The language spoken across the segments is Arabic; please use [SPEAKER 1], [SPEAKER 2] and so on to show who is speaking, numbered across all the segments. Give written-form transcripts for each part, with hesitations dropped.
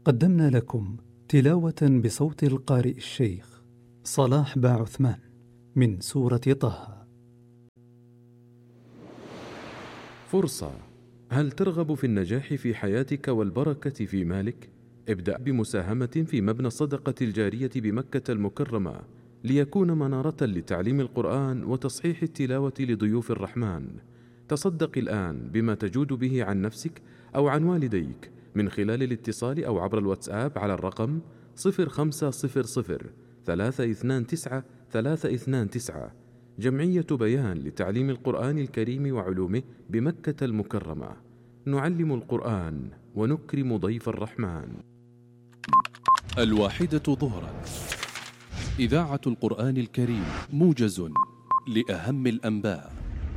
[SPEAKER 1] قدمنا لكم تلاوة بصوت القارئ الشيخ صلاح باعثمان من سورة طه.
[SPEAKER 2] فرصة. هل ترغب في النجاح في حياتك والبركة في مالك؟ ابدأ بمساهمة في مبنى الصدقة الجارية بمكة المكرمة ليكون منارة لتعليم القرآن وتصحيح التلاوة لضيوف الرحمن. تصدق الآن بما تجود به عن نفسك أو عن والديك من خلال الاتصال أو عبر الواتساب على الرقم 0500 329 329. جمعية بيان لتعليم القرآن الكريم وعلومه بمكة المكرمة. نعلم القرآن ونكرم ضيف الرحمن.
[SPEAKER 3] 1 ظهرا، إذاعة القرآن الكريم، موجز لأهم الأنباء.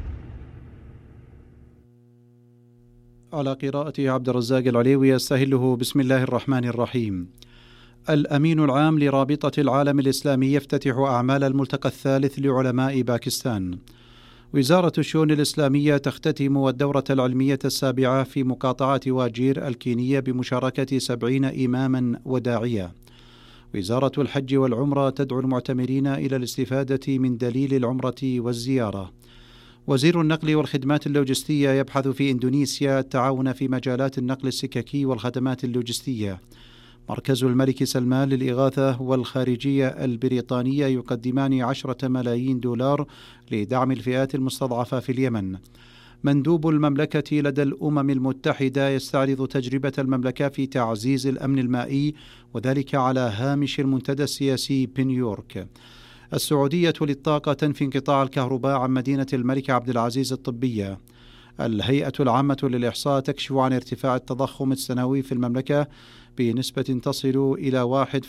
[SPEAKER 4] على قراءة عبد الرزاق العليوي يستهله. بسم الله الرحمن الرحيم. الأمين العام لرابطة العالم الإسلامي يفتتح أعمال الملتقى الثالث لعلماء باكستان. وزارة الشؤون الإسلامية تختتم الدورة العلمية السابعة في مقاطعة واجير الكينية بمشاركة 70 إماما وداعية. وزارة الحج والعمرة تدعو المعتمرين إلى الاستفادة من دليل العمرة والزيارة. وزير النقل والخدمات اللوجستية يبحث في إندونيسيا التعاون في مجالات النقل السككي والخدمات اللوجستية. مركز الملك سلمان للإغاثة والخارجية البريطانية يقدمان 10 ملايين دولار لدعم الفئات المستضعفة في اليمن. مندوب المملكة لدى الأمم المتحدة يستعرض تجربة المملكة في تعزيز الأمن المائي، وذلك على هامش المنتدى السياسي بنيويورك. السعودية للطاقة تنفي انقطاع الكهرباء عن مدينة الملك عبد العزيز الطبية. الهيئة العامة للإحصاء تكشف عن ارتفاع التضخم السنوي في المملكة بنسبة تصل إلى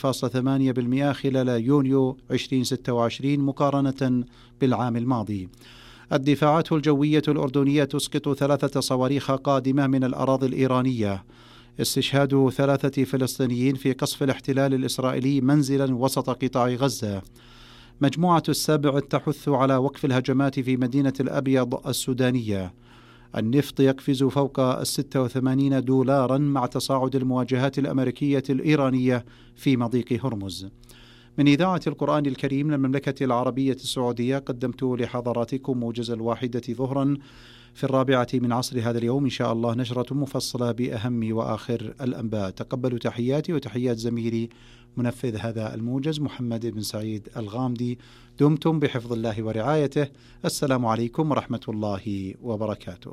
[SPEAKER 4] 1.8% خلال يونيو 2026 مقارنة بالعام الماضي. الدفاعات الجوية الأردنية تسقط 3 صواريخ قادمة من الأراضي الإيرانية. استشهاد 3 فلسطينيين في قصف الاحتلال الإسرائيلي منزلا وسط قطاع غزة. مجموعة السبع تحث على وقف الهجمات في مدينة الأبيض السودانية. النفط يقفز فوق 86 دولارا مع تصاعد المواجهات الأمريكية الإيرانية في مضيق هرمز. من إذاعة القرآن الكريم للمملكة العربية السعودية قدمت لحضراتكم موجز 1 ظهرا في 4 من عصر هذا اليوم، إن شاء الله نشرة مفصلة بأهم وآخر الأنباء. تقبلوا تحياتي وتحيات زميلي منفذ هذا الموجز محمد بن سعيد الغامدي. دمتم بحفظ الله ورعايته. السلام عليكم ورحمة الله وبركاته.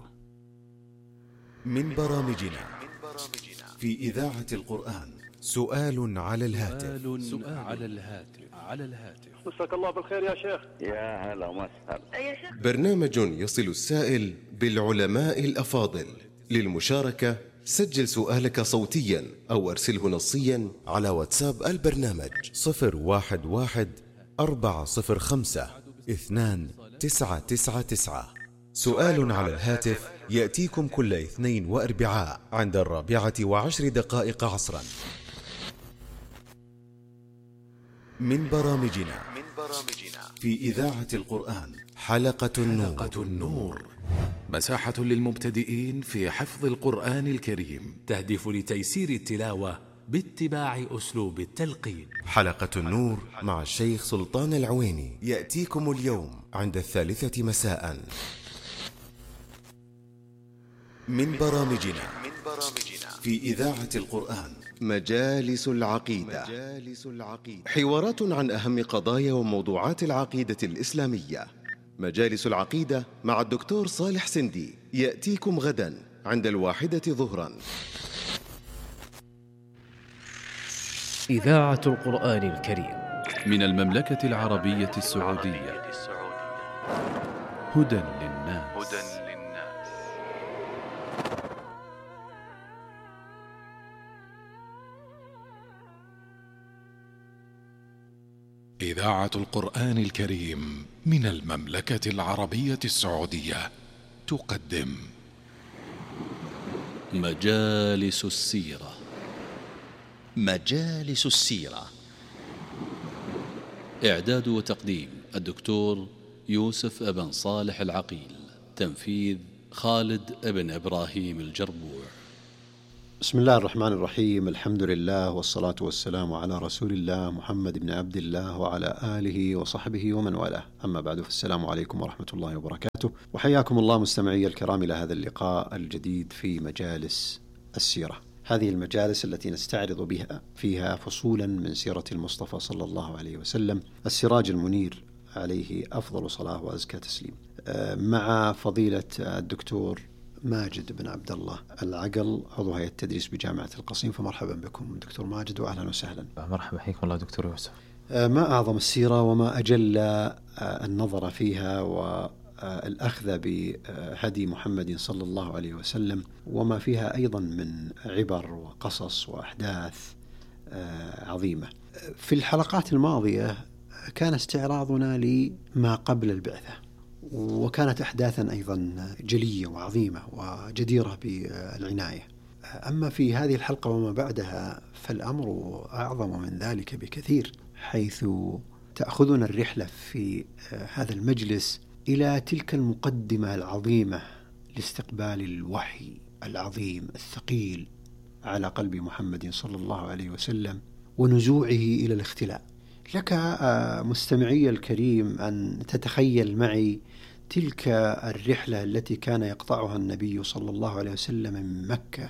[SPEAKER 5] من برامجنا في إذاعة القرآن سؤال على الهاتف.
[SPEAKER 6] مساك الله بالخير يا شيخ.
[SPEAKER 7] يا هلا وسهلا.
[SPEAKER 5] برنامج يصل السائل بالعلماء الأفاضل. للمشاركة سجل سؤالك صوتيا أو أرسله نصيا على واتساب البرنامج 011 405 2999. سؤال على الهاتف يأتيكم كل اثنين وأربعاء عند 4:10 عصرا. من برامجنا في إذاعة القرآن حلقة النور.
[SPEAKER 8] مساحة للمبتدئين في حفظ القرآن الكريم، تهدف لتيسير التلاوة باتباع أسلوب التلقين.
[SPEAKER 5] حلقة النور مع الشيخ سلطان العويني يأتيكم اليوم عند 3 مساء. من برامجنا في إذاعة القرآن مجالس العقيدة. حوارات عن أهم قضايا وموضوعات العقيدة الإسلامية. مجالس العقيدة مع الدكتور صالح سندي يأتيكم غدا عند 1 ظهرا.
[SPEAKER 9] إذاعة القرآن الكريم
[SPEAKER 3] من المملكة العربية السعودية. هدى للناس.
[SPEAKER 8] إذاعة القرآن الكريم من المملكة العربية السعودية تقدم
[SPEAKER 3] مجالس السيرة.
[SPEAKER 9] مجالس السيرة.
[SPEAKER 3] إعداد وتقديم الدكتور يوسف ابن صالح العقيل. تنفيذ خالد ابن إبراهيم الجربوع.
[SPEAKER 10] بسم الله الرحمن الرحيم. الحمد لله والصلاة والسلام على رسول الله محمد بن عبد الله وعلى آله وصحبه ومن والاه. أما بعد، فالسلام عليكم ورحمة الله وبركاته، وحياكم الله مستمعي الكرام إلى هذا اللقاء الجديد في مجالس السيرة. هذه المجالس التي نستعرض بها فيها فصولا من سيرة المصطفى صلى الله عليه وسلم السراج المنير عليه أفضل صلاة وأزكى تسليم، مع فضيلة الدكتور ماجد بن عبد الله العقل، عضو هيئة التدريس بجامعة القصيم. فمرحبا بكم دكتور ماجد وأهلا وسهلا.
[SPEAKER 11] مرحبا، حياكم الله دكتور يوسف.
[SPEAKER 10] ما أعظم السيرة وما أجل النظر فيها والأخذ بهدي محمد صلى الله عليه وسلم، وما فيها أيضا من عبر وقصص وأحداث عظيمة. في الحلقات الماضية كان استعراضنا لما قبل البعثة، وكانت أحداثا أيضا جلية وعظيمة وجديرة بالعناية. أما في هذه الحلقة وما بعدها فالأمر أعظم من ذلك بكثير، حيث تأخذنا الرحلة في هذا المجلس إلى تلك المقدمة العظيمة لاستقبال الوحي العظيم الثقيل على قلب محمد صلى الله عليه وسلم ونزوعه إلى الاختلاء. لك مستمعي الكريم أن تتخيل معي تلك الرحلة التي كان يقطعها النبي صلى الله عليه وسلم من مكة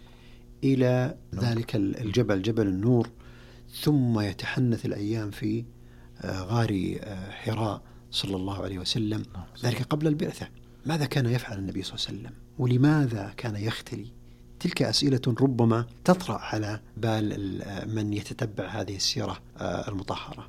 [SPEAKER 10] إلى ذلك الجبل، جبل النور، ثم يتحنث الأيام في غار حراء صلى الله عليه وسلم، ذلك قبل البعثة. ماذا كان يفعل النبي صلى الله عليه وسلم؟ ولماذا كان يختلي؟ تلك أسئلة ربما تطرأ على بال من يتتبع هذه السيرة المطهرة.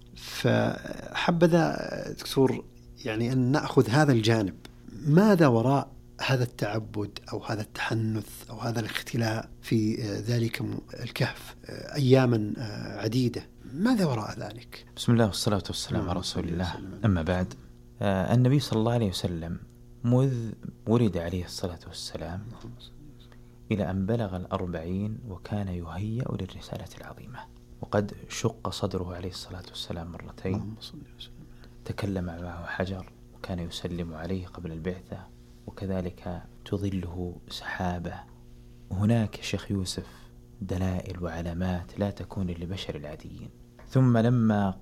[SPEAKER 10] فحبذا دكتور يعني أن نأخذ هذا الجانب، ماذا وراء هذا التعبد أو هذا التحنث أو هذا الاختلاء في ذلك الكهف أياما عديدة؟ ماذا وراء ذلك؟
[SPEAKER 11] بسم الله والصلاة والسلام على رسول الله. أما بعد، النبي صلى الله عليه وسلم مذ ولد عليه الصلاة والسلام إلى أن بلغ 40 وكان يهيأ للرسالة العظيمة، وقد شق صدره عليه الصلاة والسلام مرتين، تكلم معه حجر وكان يسلم عليه قبل البعثة، وكذلك تظله سحابة. هناك شيخ يوسف دلائل وعلامات لا تكون لبشر العاديين. ثم لما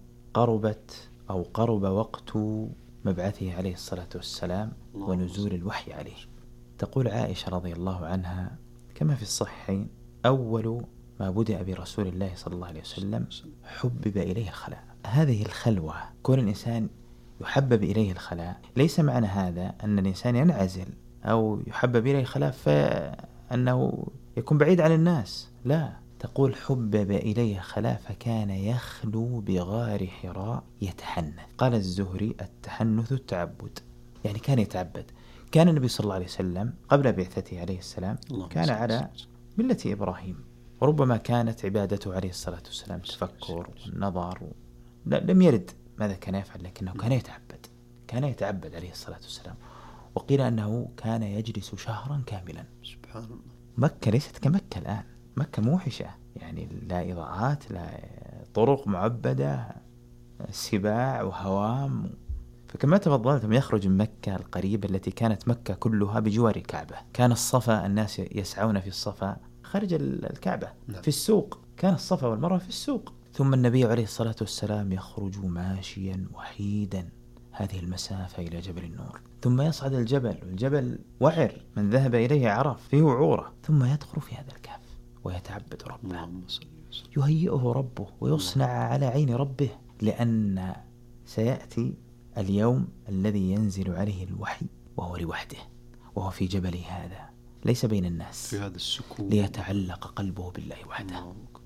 [SPEAKER 11] قرب وقت مبعثه عليه الصلاة والسلام ونزول الوحي عليه، تقول عائشة رضي الله عنها كما في الصحيحين: أول ما بدأ برسول الله صلى الله عليه وسلم حبب إليه الخلاء. هذه الخلوة، كون الإنسان يحبب إليه الخلاء، ليس معنى هذا أن الإنسان ينعزل أو يحبب إليه الخلاء فأنه يكون بعيد عن الناس، لا. تقول حبب إليه الخلاء فكان يخلو بغار حراء يتحنث. قال الزهري: التحنث التعبد، يعني كان يتعبد. كان النبي صلى الله عليه وسلم قبل بعثته عليه السلام كان على ملة إبراهيم، وربما كانت عبادته عليه الصلاة والسلام تفكر والنظر، لم يرد ماذا كان يفعل، لكنه كان يتعبد عليه الصلاة والسلام. وقيل أنه كان يجلس شهرا كاملا.
[SPEAKER 10] سبحان الله.
[SPEAKER 11] مكة ليست كمكة الآن، مكة موحشة، يعني لا إضاءات، لا طرق معبدة، سباع وهوام. فكما تفضلتم يخرج من مكة القريبة التي كانت مكة كلها بجوار الكعبة. كان الصفا الناس يسعون في الصفا خارج الكعبة. في السوق كان الصفا والمروة في السوق. ثم النبي عليه الصلاة والسلام يخرج ماشيا وحيدا هذه المسافة إلى جبل النور، ثم يصعد الجبل، والجبل وعر، من ذهب إليه عرف، فيه وعورة، ثم يدخل في هذا الكهف ويتعبد ربه، يهيئه ربه ويصنع على عين ربه، لأن سيأتي اليوم الذي ينزل عليه الوحي وهو لوحده، وهو في جبله هذا ليس بين الناس،
[SPEAKER 10] في هذا السكون،
[SPEAKER 11] ليتعلق قلبه بالله وحده.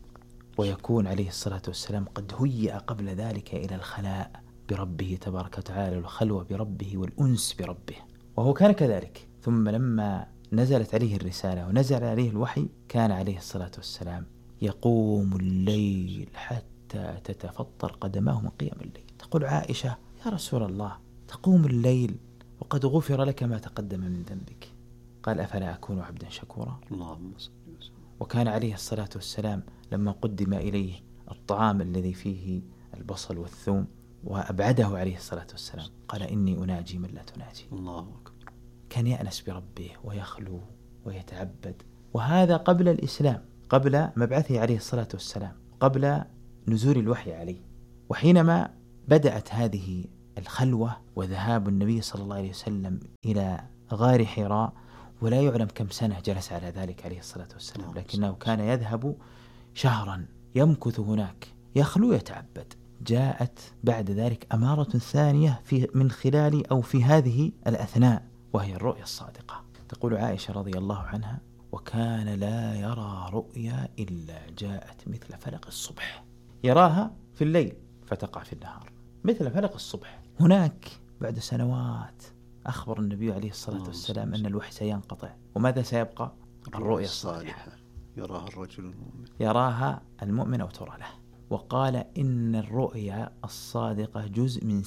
[SPEAKER 11] ويكون عليه الصلاة والسلام قد هيأ قبل ذلك إلى الخلاء بربه تبارك وتعالى، والخلوة بربه والأنس بربه، وهو كان كذلك. ثم لما نزلت عليه الرسالة ونزل عليه الوحي، كان عليه الصلاة والسلام يقوم الليل حتى تتفطر قدماه من قيام الليل. تقول عائشة: يا رسول الله، تقوم الليل وقد غفر لك ما تقدم من ذنبك؟ قال: أفلا أكون عبدا شكورا؟
[SPEAKER 10] اللهم صل وسلم.
[SPEAKER 11] وكان عليه الصلاة والسلام لما قدم إليه الطعام الذي فيه البصل والثوم وأبعده عليه الصلاة والسلام، قال: إني أناجي من لا تناجي.
[SPEAKER 10] الله أكبر.
[SPEAKER 11] كان يأنس بربه ويخلو ويتعبد وهذا قبل الإسلام، قبل مبعثه عليه الصلاة والسلام، قبل نزول الوحي عليه. وحينما بدأت هذه الخلوة وذهاب النبي صلى الله عليه وسلم إلى غار حراء، ولا يعلم كم سنة جلس على ذلك عليه الصلاة والسلام، لكنه كان يذهب شهرا يمكث هناك يخلو يتعبد. جاءت بعد ذلك أمارة ثانية من خلال أو في هذه الأثناء، وهي الرؤيا الصادقة. تقول عائشة رضي الله عنها: وكان لا يرى رؤيا إلا جاءت مثل فلق الصبح. يراها في الليل فتقع في النهار مثل فلق الصبح. هناك بعد سنوات أخبر النبي عليه الصلاة والسلام أن الوحي سينقطع، وماذا سيبقى؟ الرؤيا الصالحة
[SPEAKER 10] يراها الرجل المؤمن،
[SPEAKER 11] يراها المؤمن أو ترى له. وقال إن الرؤيا الصادقة جزء من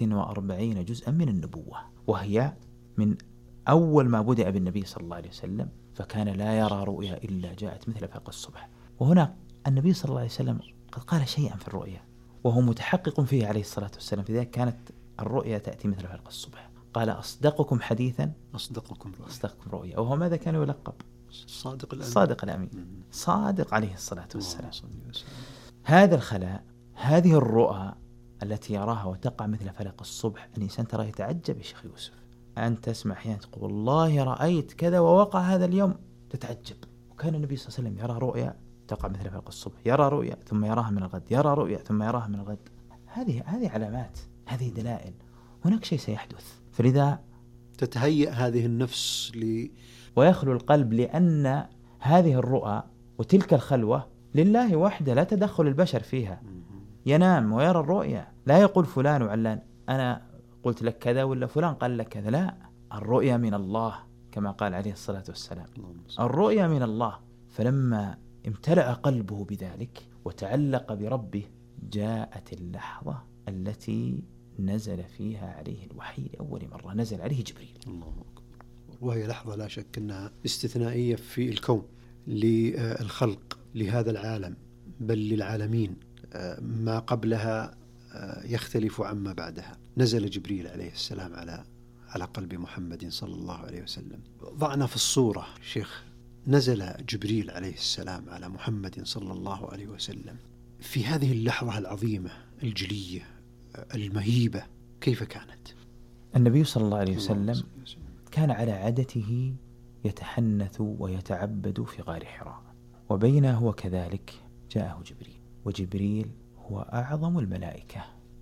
[SPEAKER 11] 46 جزءا من النبوة، وهي من أول ما بدأ بالنبي صلى الله عليه وسلم، فكان لا يرى رؤيا إلا جاءت مثل فلق الصبح. وهنا النبي صلى الله عليه وسلم قد قال شيئا في الرؤيا وهو متحقق فيه عليه الصلاة والسلام، لذلك كانت الرؤيا تأتي مثل فلق الصبح. قال: أصدقكم حديثا
[SPEAKER 10] أصدقكم
[SPEAKER 11] رؤيا. وهو ماذا كان يلقب؟ الصادق الأمين، صادق عليه الصلاة والسلام. هذا الخلاء، هذه الرؤى التي يراها وتقع مثل فلق الصبح، الإنسان ترى يتعجب. يا شيخ يوسف، أنت تسمع أحيانا تقول والله رأيت كذا ووقع هذا اليوم، تتعجب. وكان النبي صلى الله عليه وسلم يرى رؤيا تقع مثل فلق الصبح، يرى رؤيا ثم يراها من الغد، يرى رؤيا ثم يراها من الغد. هذه علامات، هذه دلائل، هناك شيء سيحدث. فلذا
[SPEAKER 10] تتهيأ هذه النفس
[SPEAKER 11] ويخلو القلب، لأن هذه الرؤى وتلك الخلوة لله وحده، لا تدخل البشر فيها. ينام ويرى الرؤيا، لا يقول فلان وعلان أنا قلت لك كذا ولا فلان قال لك كذا، لا، الرؤيا من الله كما قال عليه الصلاة والسلام، الرؤيا من الله. فلما امتلأ قلبه بذلك وتعلق بربه، جاءت اللحظة التي نزل فيها عليه الوحي لأول مرة، نزل عليه جبريل.
[SPEAKER 10] الله أكبر. وهي لحظة لا شك أنها استثنائية في الكون، للخلق، لهذا العالم، بل للعالمين. ما قبلها يختلف عما بعدها. نزل جبريل عليه السلام على قلب محمد صلى الله عليه وسلم. ضعنا في الصورة شيخ، نزل جبريل عليه السلام على محمد صلى الله عليه وسلم في هذه اللحظة العظيمة الجلية المهيبة، كيف كانت؟
[SPEAKER 11] النبي صلى الله عليه وسلم كان على عادته يتحنث ويتعبد في غار حراء، وبينه هو كذلك جاءه جبريل. وجبريل هو أعظم الملائكة،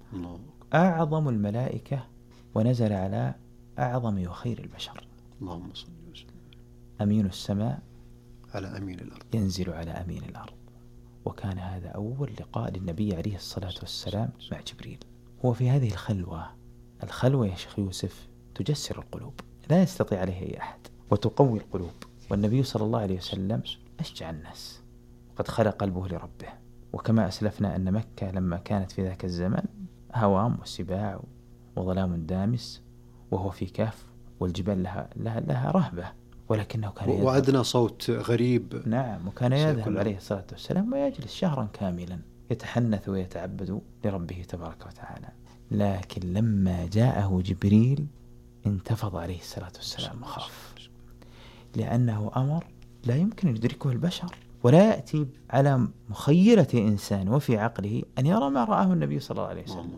[SPEAKER 11] أعظم الملائكة، ونزل على أعظم وخير البشر.
[SPEAKER 10] اللهم صل وسلم.
[SPEAKER 11] أمين السماء
[SPEAKER 10] على أمين الأرض،
[SPEAKER 11] ينزل على أمين الأرض. وكان هذا أول لقاء للنبي عليه الصلاة والسلام مع جبريل. هو في هذه الخلوة يا شيخ يوسف تجسر القلوب، لا يستطيع عليها أي أحد، وتقوي القلوب. والنبي صلى الله عليه وسلم أشجع الناس، وقد خلق قلبه لربه. وكما أسلفنا أن مكة لما كانت في ذاك الزمن هوام وسباع وظلام دامس، وهو في كهف، والجبال لها رهبة، ولكنه كان يذهب
[SPEAKER 10] وأدنى صوت غريب.
[SPEAKER 11] نعم، وكان يذهب عليه الصلاة والسلام ويجلس شهرا كاملا يتحنث ويتعبد لربه تبارك وتعالى. لكن لما جاءه جبريل انتفض عليه الصلاة والسلام وخاف، لأنه أمر لا يمكن أن يدركه البشر، ولا يأتي على مخيلة إنسان وفي عقله أن يرى ما رآه النبي صلى الله عليه وسلم.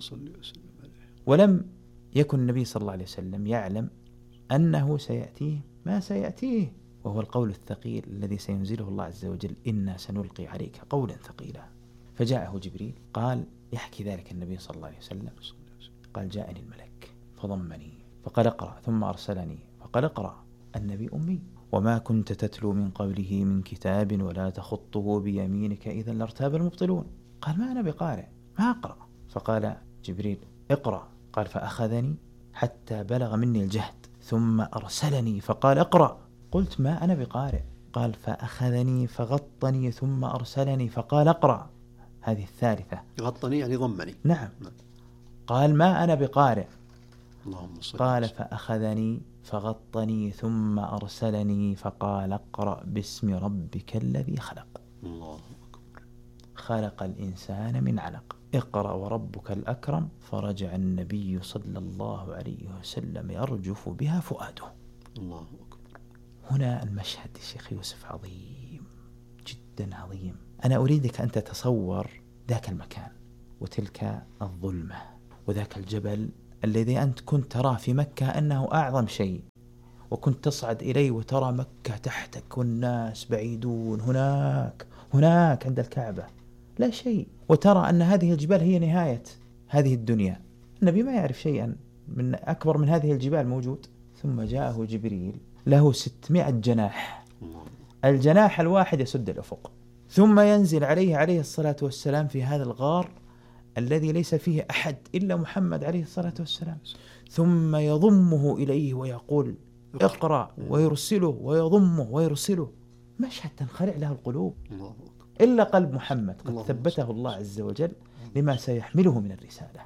[SPEAKER 11] ولم يكن النبي صلى الله عليه وسلم يعلم أنه سيأتيه ما سيأتيه، وهو القول الثقيل الذي سينزله الله عز وجل: إنا سنلقي عليك قولا ثقيلا. فجاءه جبريل قال، يحكي ذلك النبي صلى الله عليه وسلم، قال: جاءني الملك فضمني فقال اقرأ، ثم أرسلني فقال اقرأ. النبي أمي، وما كنت تتلو من قبله من كتاب ولا تخطه بيمينك إذا لارتاب المبطلون. قال: ما أنا بقارئ، ما أقرأ. فقال جبريل: اقرأ. قال: فأخذني حتى بلغ مني الجهد ثم أرسلني فقال اقرأ. قلت: ما أنا بقارئ. قال: فأخذني فغطني ثم أرسلني فقال اقرأ. هذه الثالثة.
[SPEAKER 10] غطني يعني ضمني.
[SPEAKER 11] نعم. قال: ما أنا بقارئ.
[SPEAKER 10] اللهم صل.
[SPEAKER 11] قال: فأخذني فغطني ثم أرسلني فقال اقرأ باسم ربك الذي خلق.
[SPEAKER 10] الله أكبر.
[SPEAKER 11] خلق الإنسان من علق، اقرأ وربك الأكرم. فرجع النبي صلى الله عليه وسلم يرجف بها فؤاده.
[SPEAKER 10] الله أكبر.
[SPEAKER 11] هنا المشهد يا شيخ يوسف عظيم جدا عظيم. أنا أريدك أن تتصور ذاك المكان وتلك الظلمة وذاك الجبل الذي أنت كنت تراه في مكة أنه أعظم شيء، وكنت تصعد إليه وترى مكة تحتك والناس بعيدون هناك عند الكعبة لا شيء، وترى أن هذه الجبال هي نهاية هذه الدنيا. النبي ما يعرف شيئا من أكبر من هذه الجبال موجود. ثم جاءه جبريل له 600 جناح، الجناح الواحد يسد الأفق، ثم ينزل عليه الصلاة والسلام في هذا الغار الذي ليس فيه أحد إلا محمد عليه الصلاة والسلام، ثم يضمه إليه ويقول اقرأ ويرسله ويضمه ويرسله. مشهد تنخلع له القلوب إلا قلب محمد قد ثبته الله عز وجل لما سيحمله من الرسالة.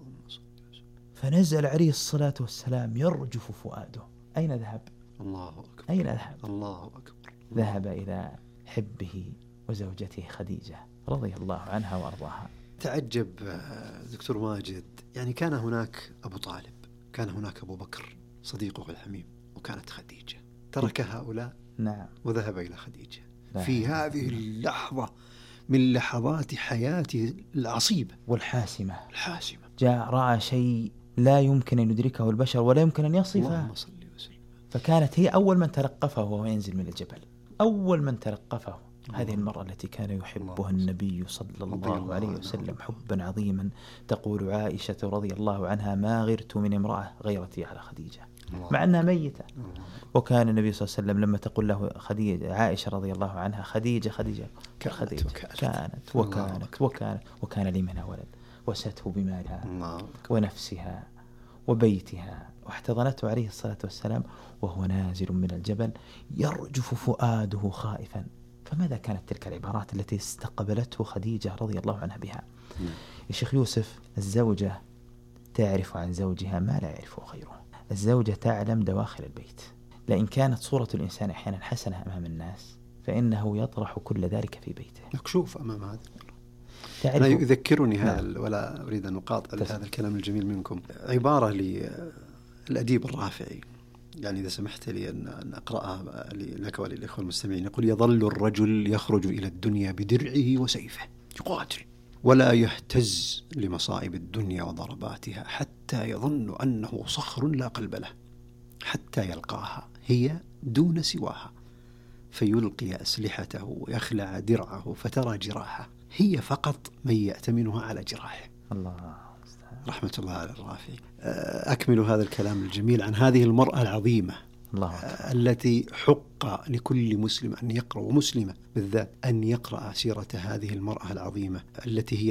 [SPEAKER 11] فنزل عليه الصلاة والسلام يرجف فؤاده. أين ذهب؟
[SPEAKER 10] الله أكبر.
[SPEAKER 11] أين ذهب؟
[SPEAKER 10] الله أكبر.
[SPEAKER 11] ذهب إلى حبه وزوجته خديجة رضي الله عنها وأرضاها.
[SPEAKER 10] تعجب دكتور ماجد، يعني كان هناك أبو طالب، كان هناك أبو بكر صديقه الحميم، وكانت خديجة. ترك هؤلاء
[SPEAKER 11] نعم
[SPEAKER 10] وذهب إلى خديجة في هذه اللحظة من لحظات حياته العصيبة
[SPEAKER 11] والحاسمة. جاء رأى شيء لا يمكن أن يدركه البشر ولا يمكن أن يصفه، فكانت هي أول من تلقفه وهو ينزل من الجبل، أول من تلقفه هذه المرأة التي كان يحبها النبي صلى الله عليه وسلم حبا عظيما. تقول عائشة رضي الله عنها: ما غرت من امرأة غيرتي على خديجة مع أنها ميتة. وكان النبي صلى الله عليه وسلم لما تقول له خديجة، عائشة رضي الله عنها: خديجة وكان لي منها ولد، وسته بمالها ونفسها وبيتها، واحتضنته عليه الصلاة والسلام وهو نازل من الجبل يرجف فؤاده خائفا. فماذا كانت تلك العبارات التي استقبلته خديجة رضي الله عنها بها؟ يا شيخ يوسف، الزوجة تعرف عن زوجها ما لا يعرفه غيره. الزوجة تعلم دواخل البيت. لئن كانت صورة الإنسان أحيانا حسنة أمام الناس فإنه يطرح كل ذلك في بيته
[SPEAKER 10] مكشوف أمام هذا. لا يذكرني هذا، ولا أريد أن أقاطع هذا الكلام الجميل منكم. عبارة للأديب الرافعي، يعني إذا سمحت لي أن أقرأها لك وللإخوة المستمعين. يقول: يظل الرجل يخرج إلى الدنيا بدرعه وسيفه يقاتل، ولا يهتز لمصائب الدنيا وضرباتها، حتى يظن أنه صخر لا قلب له، حتى يلقاها هي دون سواها، فيلقي أسلحته ويخلع درعه، فترى جراحه هي فقط من يأتمنها على جراحه.
[SPEAKER 11] الله
[SPEAKER 10] رحمة الله على الرافعي. أكمل هذا الكلام الجميل عن هذه المرأة العظيمة التي حق لكل مسلم أن يقرأ، ومسلمة بالذات، أن يقرأ سيرة هذه المرأة العظيمة التي هي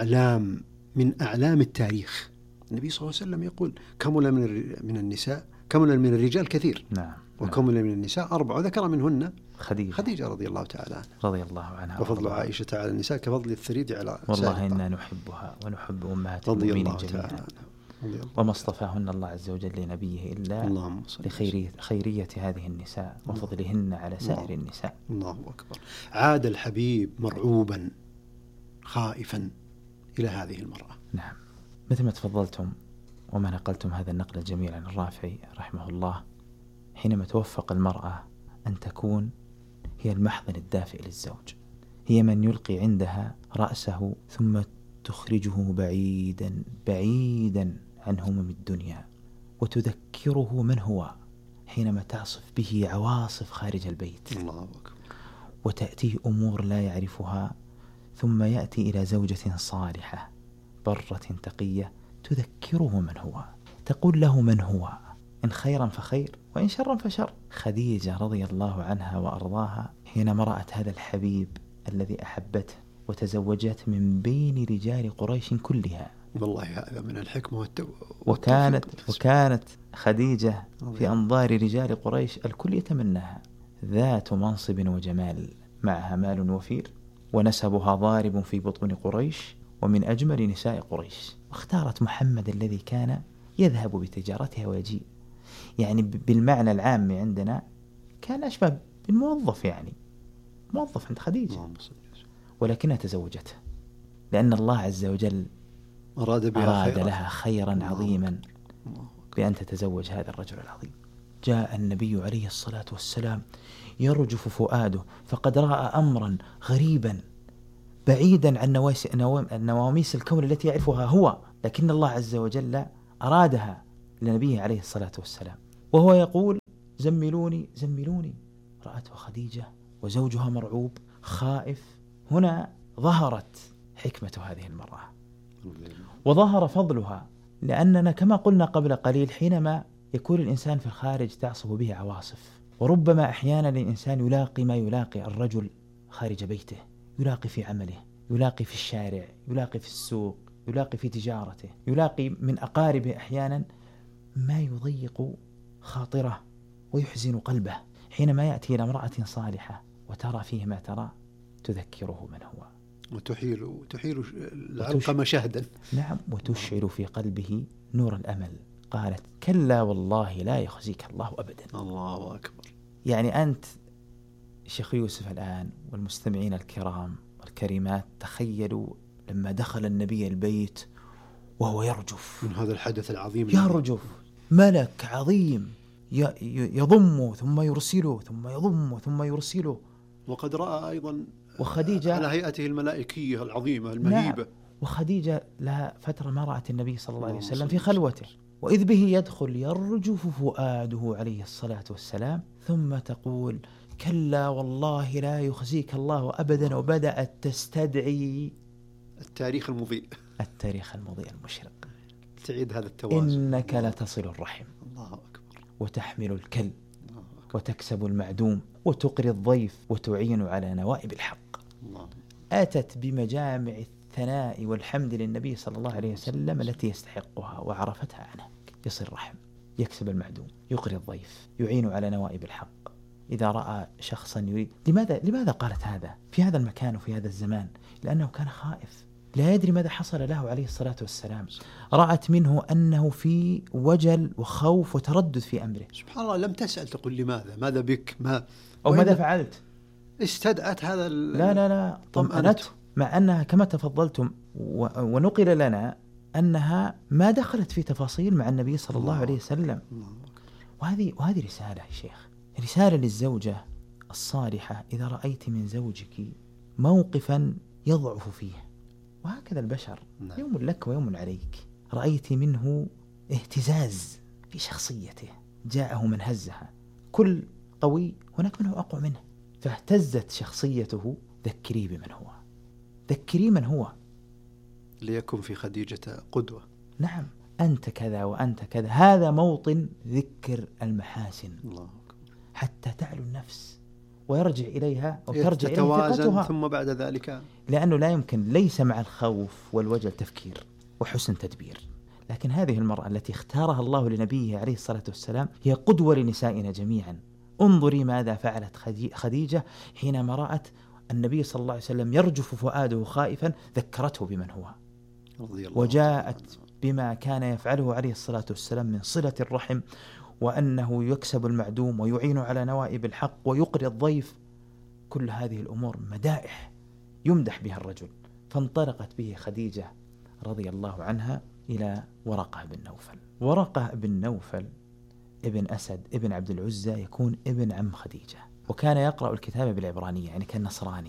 [SPEAKER 10] من أعلام التاريخ. النبي صلى الله عليه وسلم يقول: كمل من النساء، كمل من الرجال كثير، وكمل من النساء 4، وذكر منهن خديجة رضي الله تعالى عنها
[SPEAKER 11] رضي الله عنها.
[SPEAKER 10] وفضل عائشة على النساء كفضل الثريد على
[SPEAKER 11] والله إنا نحبها ونحب أمهات المؤمنين جميعا، وما اصطفاهن الله عز وجل لنبيه إلا لخيرية هذه النساء وفضلهن على سائر النساء.
[SPEAKER 10] الله أكبر. عاد الحبيب مرعوبا خائفا إلى هذه المرأة.
[SPEAKER 11] نعم، مثل ما تفضلتم وما نقلتم هذا النقل الجميل عن الرافعي رحمه الله، حينما توفق المرأة أن تكون هي المحضن الدافئ للزوج، هي من يلقي عندها رأسه ثم تخرجه بعيدا بعيدا عن هموم الدنيا، وتذكره من هو حينما تعصف به عواصف خارج البيت.
[SPEAKER 10] الله أكبر.
[SPEAKER 11] وتأتيه أمور لا يعرفها، ثم يأتي إلى زوجة صالحة برة تقية تذكره من هو، تقول له من هو، إن خيرا فخير وإن شرا فشر. خديجة رضي الله عنها وأرضاها حينما رأت هذا الحبيب الذي أحبته وتزوجت من بين رجال قريش كلها،
[SPEAKER 10] والله هذا من الحكمة
[SPEAKER 11] وكانت خديجة في أنظار رجال قريش الكل يتمناها، ذات منصب وجمال، معها مال وفير، ونسبها ضارب في بطون قريش، ومن أجمل نساء قريش. واختارت محمد الذي كان يذهب بتجارتها ويجيء، يعني بالمعنى العام عندنا كان أشبه بالموظف، يعني موظف عند خديجة، ولكنها تزوجته لأن الله عز وجل أراد لها خيرا عظيما بأن تتزوج هذا الرجل العظيم. جاء النبي عليه الصلاة والسلام يرجف فؤاده، فقد رأى أمرا غريبا بعيدا عن نواميس الكون التي يعرفها هو، لكن الله عز وجل أرادها لنبيه عليه الصلاة والسلام، وهو يقول زملوني زملوني. رأته خديجة وزوجها مرعوب خائف. هنا ظهرت حكمة هذه المرأة وظهر فضلها، لأننا كما قلنا قبل قليل حينما يكون الإنسان في الخارج تعصف به عواصف، وربما أحيانا الإنسان يلاقي ما يلاقي الرجل خارج بيته، يلاقي في عمله، يلاقي في الشارع، يلاقي في السوق، يلاقي في تجارته، يلاقي من أقاربه أحيانا ما يضيق خاطره ويحزن قلبه، حينما يأتي إلى امرأة صالحة وترى فيه ما ترى تذكره من هو،
[SPEAKER 10] وتحيل العلقمة شهدا.
[SPEAKER 11] نعم، وتشعل في قلبه نور الأمل. قالت كلا والله لا يخزيك الله أبدا.
[SPEAKER 10] الله أكبر.
[SPEAKER 11] يعني أنت شيخ يوسف الآن والمستمعين الكرام والكريمات، تخيلوا لما دخل النبي البيت وهو يرجف
[SPEAKER 10] من هذا الحدث العظيم،
[SPEAKER 11] يرجف ملك عظيم يضمه ثم يرسله ثم يضمه ثم يرسله،
[SPEAKER 10] وقد رأى أيضا
[SPEAKER 11] وخديجة
[SPEAKER 10] على هيئته الملائكية العظيمة المهيبة.
[SPEAKER 11] نعم. وخديجة لها فترة ما رأت النبي صلى الله عليه وسلم في خلوته، وإذ به يدخل يرجف فؤاده عليه الصلاة والسلام، ثم تقول كلا والله لا يخزيك الله أبدا، وبدأت تستدعي
[SPEAKER 10] التاريخ المضيء
[SPEAKER 11] المشرق،
[SPEAKER 10] تعيد هذا التوازن.
[SPEAKER 11] إنك لتصل الرحم،
[SPEAKER 10] الله أكبر،
[SPEAKER 11] وتحمل الكل، وتكسب المعدوم، وتقري الضيف، وتعين على نوائب الحق.
[SPEAKER 10] الله.
[SPEAKER 11] أتت بمجامع الثناء والحمد للنبي صلى الله عليه وسلم التي يستحقها وعرفتها عنه. يصل الرحم، يكسب المعدوم، يقري الضيف، يعين على نوائب الحق. إذا رأى شخصا يريد، لماذا قالت هذا في هذا المكان وفي هذا الزمان؟ لأنه كان خائف، لا يدري ماذا حصل له عليه الصلاة والسلام. رأت منه أنه في وجل وخوف وتردد في أمره.
[SPEAKER 10] سبحان الله، لم تسأل تقول لماذا، ماذا بك،
[SPEAKER 11] أو ماذا فعلت،
[SPEAKER 10] استدعت هذا
[SPEAKER 11] لا طمأنته، مع أنها كما تفضلتم ونقل لنا أنها ما دخلت في تفاصيل مع النبي صلى الله عليه وسلم. وهذه رسالة يا شيخ، رسالة للزوجة الصالحة. إذا رأيت من زوجك موقفا يضعف فيه، وهكذا البشر يوم لك ويوم عليك، رأيت منه اهتزاز في شخصيته، جاءه من هزها، كل قوي هناك منه أقوى منه، فاهتزت شخصيته، ذكري بمن هو، ذكري من هو،
[SPEAKER 10] ليكن في خديجة قدوة.
[SPEAKER 11] نعم، أنت كذا وأنت كذا، هذا موطن ذكر المحاسن.
[SPEAKER 10] الله.
[SPEAKER 11] حتى تعلو النفس ويرجع إليها أو ترجع إليها
[SPEAKER 10] ثقتها، ثم بعد ذلك،
[SPEAKER 11] لأنه لا يمكن، ليس مع الخوف والوجل تفكير وحسن تدبير. لكن هذه المرأة التي اختارها الله لنبيه عليه الصلاة والسلام هي قدوة لنسائنا جميعا. انظري ماذا فعلت خديجة حينما رأت النبي صلى الله عليه وسلم يرجف فؤاده خائفا، ذكرته بمن هو، وجاءت بما كان يفعله عليه الصلاة والسلام من صلة الرحم، وأنه يكسب المعدوم ويعين على نوائب الحق ويقري الضيف. كل هذه الأمور مدائح يمدح بها الرجل. فانطلقت به خديجة رضي الله عنها إلى ورقة بن نوفل. ورقة بن نوفل ابن أسد ابن عبد العزى، يكون ابن عم خديجة، وكان يقرأ الكتاب بالعبرانية، يعني كان نصراني.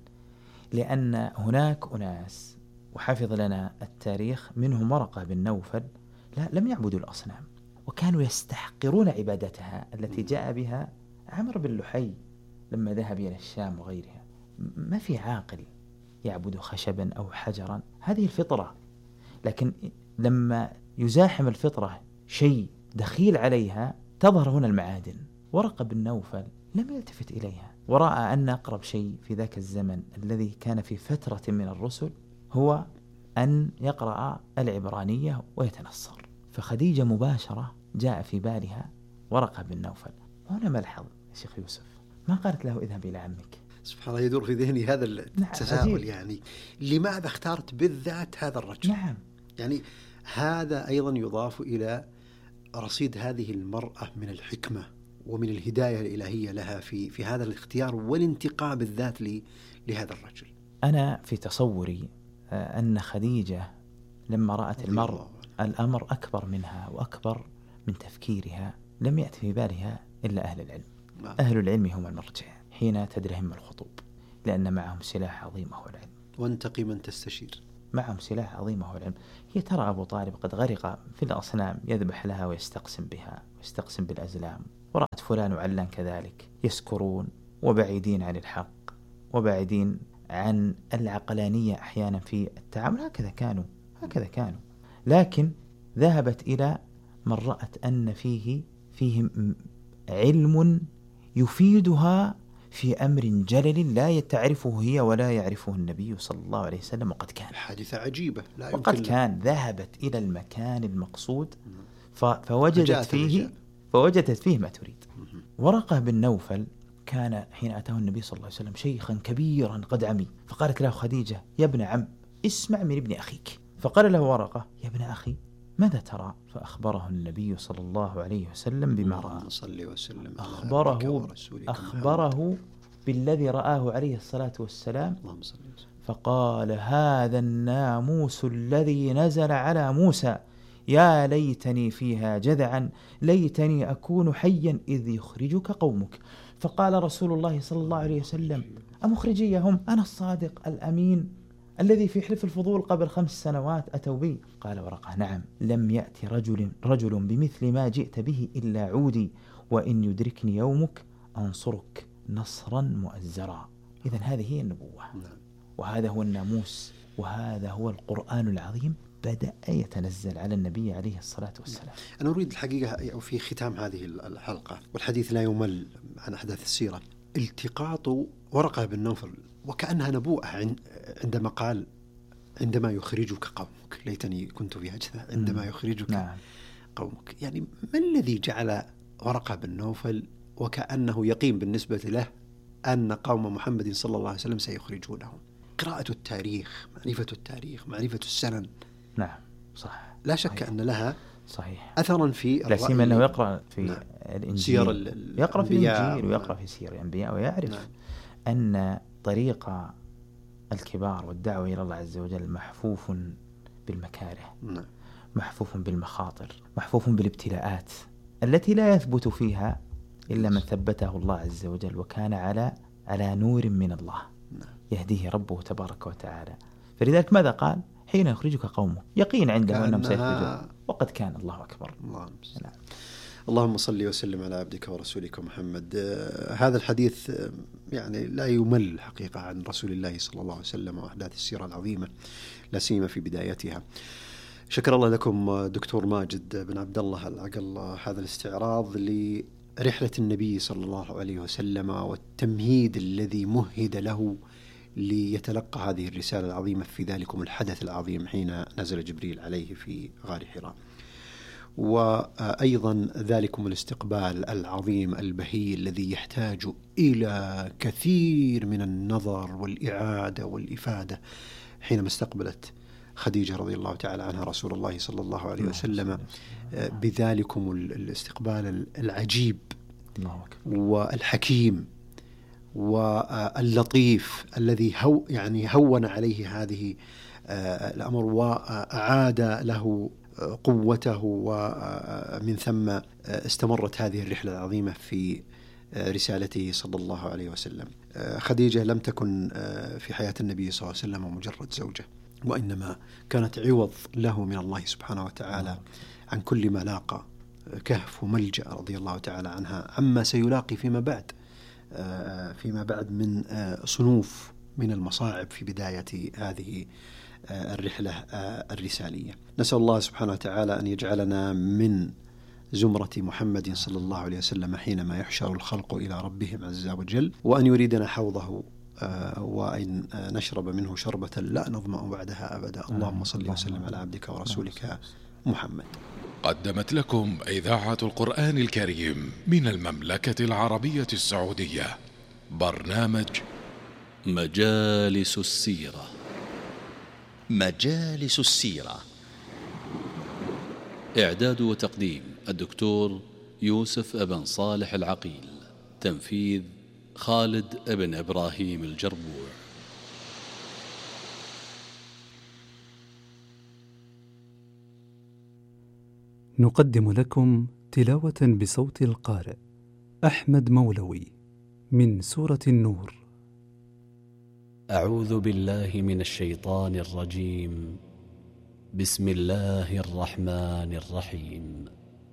[SPEAKER 11] لأن هناك أناس، وحفظ لنا التاريخ، منهم ورقة بن نوفل لم يعبدوا الأصنام، وكانوا يستحقرون عبادتها التي جاء بها عمرو بن لحي لما ذهب إلى الشام وغيرها. ما في عاقل يعبد خشبا أو حجرا، هذه الفطرة. لكن لما يزاحم الفطرة شيء دخيل عليها تظهر هنا المعادن. ورقة بن نوفل لم يلتفت إليها، ورأى أن أقرب شيء في ذاك الزمن الذي كان في فترة من الرسل هو أن يقرأ العبرانية ويتنصر. فخديجة مباشرة جاء في بالها ورقة بن نوفل. هنا ملحظ يا شيخ يوسف، ما قالت له اذهب إلى عمك.
[SPEAKER 10] سبحان الله، يدور في ذهني هذا التساؤل، يعني لماذا اختارت بالذات هذا الرجل؟
[SPEAKER 11] نعم،
[SPEAKER 10] يعني هذا أيضا يضاف إلى رصيد هذه المرأة من الحكمة ومن الهداية الإلهية لها في هذا الاختيار والانتقاء بالذات لهذا الرجل.
[SPEAKER 11] أنا في تصوري أن خديجة لما رأت الأمر أكبر منها وأكبر من تفكيرها، لم يأتي في بالها إلا أهل العلم. أهل العلم هم المرجع حين تدرهم الخطوب، لأن معهم سلاح عظيم هو العلم.
[SPEAKER 10] وانتقي من تستشير.
[SPEAKER 11] معهم سلاح عظيم هو العلم. هي ترى أبو طالب قد غرق في الأصنام، يذبح لها ويستقسم بها ويستقسم بالأزلام، ورأت فلان وعلان كذلك يسكرون وبعيدين عن الحق وبعيدين عن العقلانية أحيانا في التعامل. هكذا كانوا. لكن ذهبت إلى من رأت أن فيهم علم يفيدها في أمر جلل لا تعرفه هي ولا يعرفه النبي صلى الله عليه وسلم. وقد كان
[SPEAKER 10] حادثة عجيبة لا
[SPEAKER 11] وقد كان ذهبت إلى المكان المقصود فوجدت فيه ما تريد. ورقة بن نوفل كان حين أتاه النبي صلى الله عليه وسلم شيخا كبيرا قد عمي، فقالت له خديجة: يا ابن عم، اسمع من ابن أخيك. فقال له ورقة: يا ابن أخي، ماذا ترى؟ فأخبره النبي صلى الله عليه وسلم بما رأى. أخبره بالذي رآه عليه الصلاة والسلام. فقال: هذا الناموس الذي نزل على موسى، يا ليتني فيها جذعا، ليتني أكون حيا إذ يخرجك قومك. فقال رسول الله صلى الله عليه وسلم: أمخرجيهم؟ أنا الصادق الأمين الذي في حلف الفضول قبل 5 سنوات أتوا بي. قال ورقة: نعم، لم يأتي رجل بمثل ما جئت به إلا عودي، وإن يدركني يومك أنصرك نصرا مؤزرا. إذن هذه هي النبوة، وهذا هو الناموس، وهذا هو القرآن العظيم بدأ يتنزل على النبي عليه الصلاة والسلام.
[SPEAKER 10] أنا أريد الحقيقة في ختام هذه الحلقة، والحديث لا يمل عن أحداث السيرة، التقاط ورقة بن نوفل وكأنها نبوءة عندما قال: عندما يخرجك قومك، ليتني كنت في هجذا، عندما يخرجك قومك. يعني ما الذي جعل ورقة بن نوفل وكأنه يقين بالنسبة له أن قوم محمد صلى الله عليه وسلم سيخرجونهم؟ قراءة التاريخ، معرفة السنن.
[SPEAKER 11] نعم صح،
[SPEAKER 10] لا شك أن لها
[SPEAKER 11] صحيح
[SPEAKER 10] أثرا في
[SPEAKER 11] لا سيما أنه يقرأ في الإنجيل، يقرأ في الإنجيل ويقرأ في سير الأنبياء، ويعرف أن طريق الكبار والدعوة إلى الله عز وجل محفوف بالمكاره، محفوف بالمخاطر، محفوف بالابتلاءات التي لا يثبت فيها إلا من ثبته الله عز وجل وكان على نور من الله يهديه ربه تبارك وتعالى. فلذلك ماذا قال؟ حين يخرجك قومه، يقين عنده أنهم سيخرجون، وقد كان. الله أكبر.
[SPEAKER 10] اللهم صل وسلم على عبدك ورسولك محمد. هذا الحديث يعني لا يمل حقيقة عن رسول الله صلى الله عليه وسلم وأحداث السيرة العظيمة، لا سيما في بدايتها. شكر الله لكم دكتور ماجد بن عبد الله العقل هذا الاستعراض لرحلة النبي صلى الله عليه وسلم والتمهيد الذي مهد له ليتلقى هذه الرسالة العظيمة في ذلكم الحدث العظيم حين نزل جبريل عليه في غار حراء، وأيضا ذلكم الاستقبال العظيم البهي الذي يحتاج إلى كثير من النظر والإعادة والإفادة حينما استقبلت خديجة رضي الله تعالى عنها رسول الله صلى الله عليه وسلم بذلكم الاستقبال العجيب والحكيم واللطيف الذي هون عليه هذه الأمر وأعاد له قوته، ومن ثم استمرت هذه الرحلة العظيمة في رسالته صلى الله عليه وسلم. خديجة لم تكن في حياة النبي صلى الله عليه وسلم مجرد زوجة، وإنما كانت عوض له من الله سبحانه وتعالى عن كل ما لاقى، كهف وملجأ رضي الله تعالى عنها عما سيلاقي فيما بعد من صنوف من المصاعب في بداية هذه الرحلة الرسالية. نسأل الله سبحانه وتعالى أن يجعلنا من زمرة محمد صلى الله عليه وسلم حينما يحشر الخلق إلى ربهم عز وجل، وأن يريدنا حوضه وأن نشرب منه شربة لا نظمأ بعدها أبدا. اللهم صل وسلم على عبدك ورسولك محمد.
[SPEAKER 8] قدمت لكم إذاعة القرآن الكريم من المملكة العربية السعودية برنامج
[SPEAKER 3] مجالس السيرة. مجالس السيرة، إعداد وتقديم الدكتور يوسف ابن صالح العقيل، تنفيذ خالد ابن إبراهيم الجربوع.
[SPEAKER 1] نقدم لكم تلاوة بصوت القارئ أحمد مولوي من سورة النور.
[SPEAKER 12] أعوذ بالله من الشيطان الرجيم. بسم الله الرحمن الرحيم.